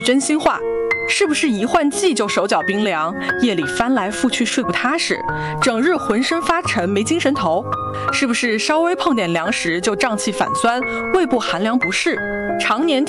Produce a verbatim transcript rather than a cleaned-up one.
真心话。是不是一换季就手脚冰凉，夜里翻来覆去睡不踏实，整日浑身发沉没精神头？是不是稍微碰点凉食就胀气反酸，胃部寒凉不适，常年